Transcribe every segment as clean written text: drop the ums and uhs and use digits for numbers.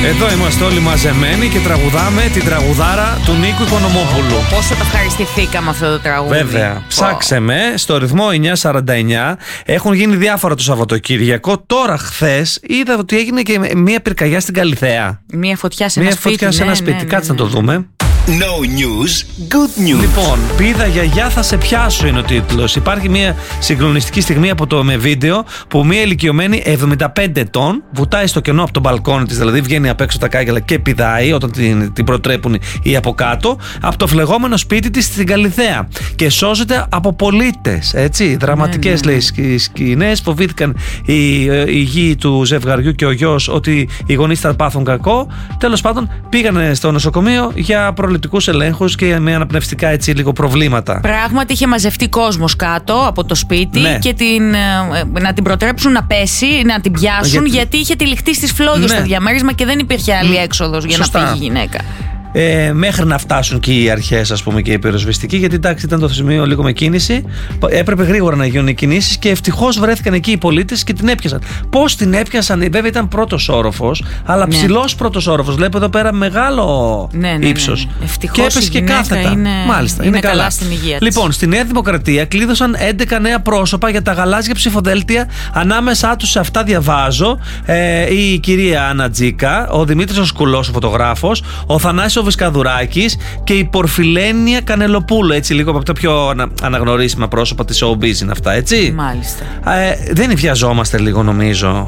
Εδώ είμαστε όλοι μαζεμένοι και τραγουδάμε την τραγουδάρα του Νίκου Οικονομόπουλου. Πόσο το ευχαριστηθήκαμε αυτό το τραγούδι. Βέβαια. Ψάξε με στο ρυθμό 949. Έχουν γίνει διάφορα το Σαββατοκύριακο. Τώρα, χθες, είδα ότι έγινε και μία πυρκαγιά στην Καλιθέα. Μία φωτιά σε ένα σπίτι. Κάτσε να το δούμε. No news, good news. Λοιπόν, πήδα γιαγιά θα σε πιάσω είναι ο τίτλος. Υπάρχει μια συγκλονιστική στιγμή με βίντεο που μια ηλικιωμένη 75 ετών βουτάει στο κενό από τον μπαλκόνι της, δηλαδή βγαίνει απ' έξω τα κάγκελα και πηδάει όταν την προτρέπουν οι από κάτω, από το φλεγόμενο σπίτι της στην Καλιθέα. Και σώζεται από πολίτες. Έτσι, δραματικές λέει σκηνές. Φοβήθηκαν οι γη του ζευγαριού και ο γιος ότι οι γονείς θα πάθουν κακό. Τέλος πάντων, πήγανε στο νοσοκομείο για προληπτικούς ελέγχους και με αναπνευστικά έτσι λίγο προβλήματα. Πράγματι είχε μαζευτεί κόσμος κάτω από το σπίτι και να την προτρέψουν να πέσει, να την πιάσουν γιατί είχε τυλιχτεί στις φλόγες στο διαμέρισμα και δεν υπήρχε άλλη έξοδος για να φύγει η γυναίκα. Μέχρι να φτάσουν και οι αρχές, ας πούμε, και οι πυροσβεστικοί, γιατί εντάξει ήταν το σημείο λίγο με κίνηση. Έπρεπε γρήγορα να γίνουν οι κινήσεις και ευτυχώς βρέθηκαν εκεί οι πολίτες και την έπιασαν. Πώς την έπιασαν, βέβαια ήταν πρώτος όροφος, αλλά ψηλός πρώτος όροφος. Βλέπω εδώ πέρα μεγάλο ύψος. Ευτυχώς και έπεσε και κάθετα. Μάλιστα, είναι καλά στην υγεία της. Λοιπόν, στη Νέα Δημοκρατία κλείδωσαν 11 νέα πρόσωπα για τα γαλάζια ψηφοδέλτια. Ανάμεσά τους σε αυτά διαβάζω η κυρία Άννα Τζίκα, ο Δημήτρης ο Σκουλός, ο φωτογράφος, ο Θανάσης Βυσκαδουράκης και η Πορφιλένια Κανελοπούλου. Έτσι, λίγο από τα πιο αναγνωρίσιμα πρόσωπα της showbiz είναι αυτά, έτσι. Μάλιστα. Δεν βιαζόμαστε λίγο, νομίζω.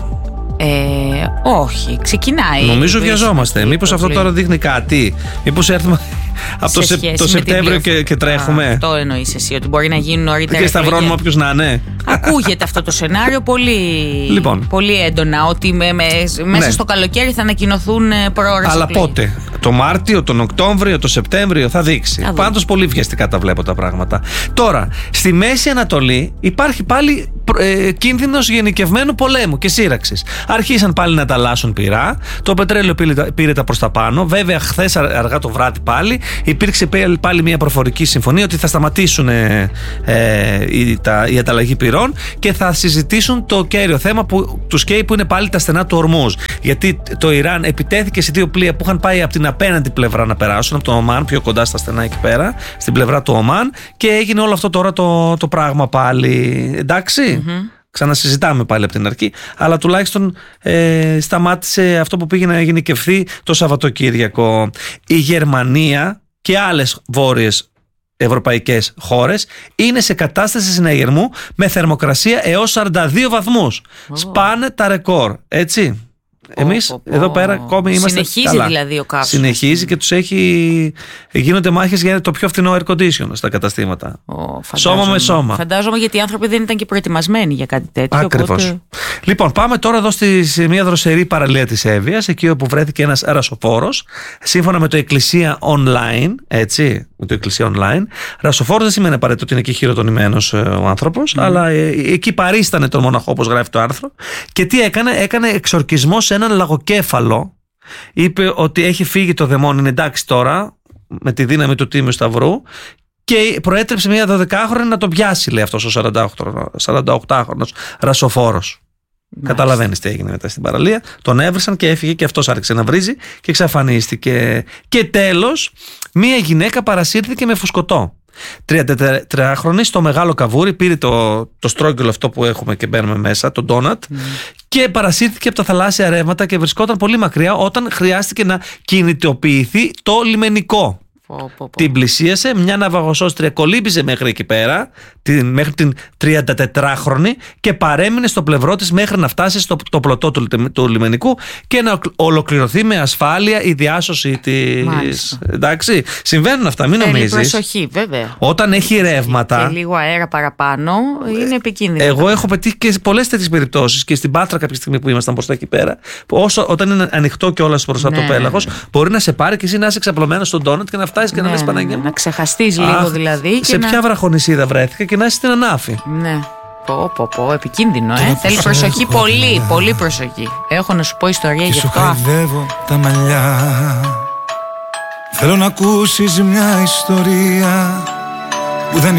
Όχι, ξεκινάει. Νομίζω βιαζόμαστε. Μήπως αυτό τώρα δείχνει κάτι. Μήπως έρθουμε από το Σεπτέμβριο και τρέχουμε. Αυτό εννοείς εσύ, ότι μπορεί να γίνουν νωρίτερα. Και σταυρώνουμε όποιος να είναι. Ακούγεται αυτό το σενάριο πολύ έντονα. Ότι μέσα στο καλοκαίρι θα ανακοινωθούν προώρες. Αλλά πότε? Το Μάρτιο, τον Οκτώβριο, το Σεπτέμβριο θα δείξει. Πάντως πολύ βιαστικά τα βλέπω τα πράγματα. Τώρα, στη Μέση Ανατολή υπάρχει πάλι κίνδυνος γενικευμένου πολέμου και σύραξης. Αρχίσαν πάλι να ανταλλάσσουν πυρά. Το πετρέλαιο πήρε τα προς τα πάνω. Βέβαια, χθες αργά το βράδυ πάλι υπήρξε πάλι μια προφορική συμφωνία ότι θα σταματήσουν η ανταλλαγή πυρών και θα συζητήσουν το κέριο θέμα που τους καίει, που είναι πάλι τα στενά του Ορμούζ. Γιατί το Ιράν επιτέθηκε σε δύο πλοία που είχαν πάει από την απέναντι πλευρά να περάσουν, από το Ομάν, πιο κοντά στα στενά εκεί πέρα, στην πλευρά του Ομάν, και έγινε όλο αυτό τώρα το πράγμα πάλι. Εντάξει. Ξανασυζητάμε πάλι από την αρχή, αλλά τουλάχιστον σταμάτησε αυτό που πήγε να γενικευθεί το Σαββατοκύριακο. Η Γερμανία και άλλες βόρειες ευρωπαϊκές χώρες είναι σε κατάσταση συναγερμού με θερμοκρασία έως 42 βαθμούς. Σπάνε τα ρεκόρ, έτσι. Εμείς εδώ πέρα ακόμη είμαστε. Συνεχίζει καλά. Δηλαδή ο καύσος. Συνεχίζει και τους γίνονται μάχες για το πιο φθηνό air condition στα καταστήματα. Σώμα με σώμα. Φαντάζομαι, γιατί οι άνθρωποι δεν ήταν και προετοιμασμένοι για κάτι τέτοιο. Ακριβώς. Οπότε... Λοιπόν, πάμε τώρα εδώ σε μια δροσερή παραλία της Εύβοιας, εκεί όπου βρέθηκε ένας ρασοφόρος. Σύμφωνα με το Εκκλησία Online, έτσι. Με το Εκκλησία Online. Ρασοφόρος δεν σημαίνει απαραίτητο ότι είναι εκεί χειροτονημένος ο άνθρωπος, αλλά εκεί παρίστανε τον μοναχό, όπως γράφει το άρθρο. Και τι έκανε εξορκισμό σε έναν λαγοκέφαλο. Είπε ότι έχει φύγει το δαιμόνι, είναι εντάξει τώρα, με τη δύναμη του Τίμιου Σταυρού, και προέτρεψε μια 12χρονη να τον πιάσει, λέει αυτός ο 48χρονος ρασοφόρος. Καταλαβαίνεις τι έγινε μετά στην παραλία. Τον έβρισαν και έφυγε και αυτός άρχισε να βρίζει και εξαφανίστηκε. Και τέλος, μια γυναίκα παρασύρθηκε με φουσκωτό. 33χρονη στο Μεγάλο Καβούρι, πήρε το στρόγγυλο αυτό που έχουμε και μπαίνουμε μέσα, το ντόνατ, και παρασύρθηκε από τα θαλάσσια ρεύματα και βρισκόταν πολύ μακριά όταν χρειάστηκε να κινητοποιηθεί το λιμενικό. Την πλησίασε, μια ναυαγοσώστρια κολύμπησε μέχρι εκεί πέρα, μέχρι την 34χρονη, και παρέμεινε στο πλευρό της μέχρι να φτάσει στο πλωτό του λιμενικού και να ολοκληρωθεί με ασφάλεια η διάσωση της. Εντάξει, συμβαίνουν αυτά, μην νομίζεις. Προσοχή, βέβαια. Όταν έχει ρεύματα και λίγο αέρα παραπάνω, είναι επικίνδυνο. Εγώ έχω πετύχει και πολλές τέτοιες περιπτώσεις, και στην Πάτρα κάποια στιγμή που ήμασταν μπροστά εκεί πέρα, όταν είναι ανοιχτό κιόλας μπροστά το πέλαγος, μπορεί να σε πάρει και εσύ να είσαι ξαπλωμένος στον ντόνατ και να φτάσει και να λες Παναγία μου. Να ξεχαστείς λίγο δηλαδή. Σε ποια βραχονισίδα βρέθηκα και να είσαι στην ανάφη. Ναι. Επικίνδυνο, Θέλει προσοχή, πολύ προσοχή. Έχω να σου πω ιστορία γι' αυτό. Σου χαϊδεύω τα μαλλιά. Θέλω να ακούσεις μια ιστορία που δεν